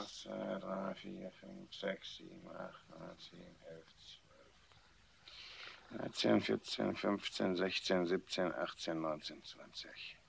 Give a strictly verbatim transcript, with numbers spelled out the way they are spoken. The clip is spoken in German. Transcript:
eins, zwei, drei, vier, fünf, sechs, sieben, acht, neun, zehn, elf, zwölf, dreizehn, vierzehn, fünfzehn, sechzehn, siebzehn, achtzehn, neunzehn, zwanzig.